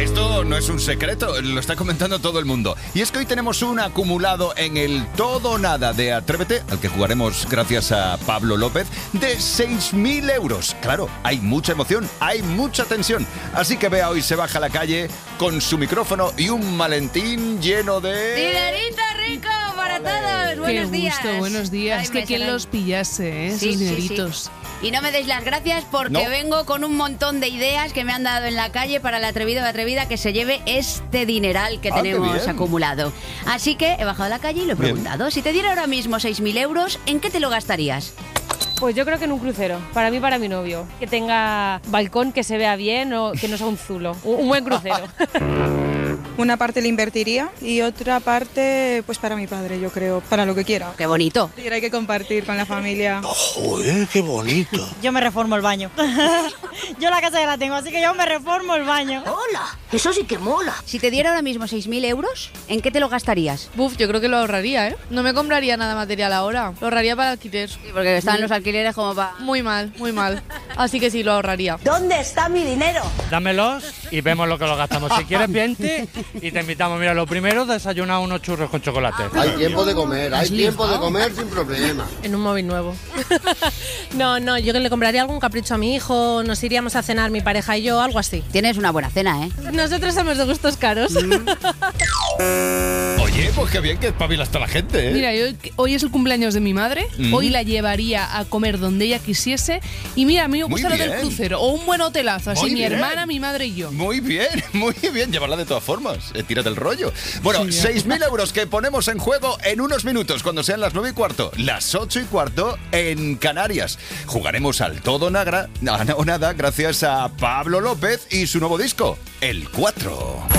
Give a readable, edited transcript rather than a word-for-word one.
Esto no es un secreto, lo está comentando todo el mundo. Y es que hoy tenemos un acumulado en el todo o nada de Atrévete, al que jugaremos gracias a Pablo López, de 6.000 euros. Claro, hay mucha emoción, hay mucha tensión. Así que Bea hoy se baja a la calle con su micrófono y un maletín lleno de... ¡Dinerito rico para todos! Buenos días. Qué gusto, buenos días. Ay, Es que quien los pillase, Sí, esos sí, dineritos. sí. Y no me deis las gracias porque vengo con un montón de ideas que me han dado en la calle para el atrevido o atrevida que se lleve este dineral que tenemos acumulado. Así que he bajado a la calle y lo he preguntado. Si te diera ahora mismo 6.000 euros, ¿en qué te lo gastarías? Pues yo creo que en un crucero, para mí y para mi novio. Que tenga balcón, que se vea bien o que no sea un zulo. Un buen crucero. Una parte la invertiría y otra parte pues para mi padre, yo creo, para lo que quiera. ¡Qué bonito! Hay que compartir con la familia. ¡Joder, qué bonito! Yo me reformo el baño. Yo la casa ya la tengo, así que yo me reformo el baño. ¡Hola! Eso sí que mola. Si te diera ahora mismo 6.000 euros, ¿en qué te lo gastarías? Buf, yo creo que lo ahorraría, ¿eh? No me compraría nada material ahora. Lo ahorraría para alquiler. Sí, porque están los alquileres como para... Muy mal, muy mal. Así que sí, lo ahorraría. ¿Dónde está mi dinero? Dámelos y vemos lo que lo gastamos. Si quieres, vente y te invitamos. Mira, lo primero, desayunar unos churros con chocolate. Hay tiempo de comer sin problema. En un móvil nuevo. No, yo que le compraría algún capricho a mi hijo, nos iríamos a cenar mi pareja y yo, algo así. Tienes una buena cena, ¿eh? Nosotros somos de gustos caros. Oye, pues qué bien que espabila hasta la gente, ¿eh? Mira, hoy es el cumpleaños de mi madre. Hoy la llevaría a comer donde ella quisiese. Y mira, a mí me gusta lo del crucero. O un buen hotelazo. Así mi hermana, mi madre y yo. Muy bien. Llevarla de todas formas. Tírate el rollo. Bueno, sí, 6.000 euros que ponemos en juego en unos minutos, cuando sean las 9:15, las 8:15 en Canarias. Jugaremos al todo o nada gracias a Pablo López y su nuevo disco, El 4.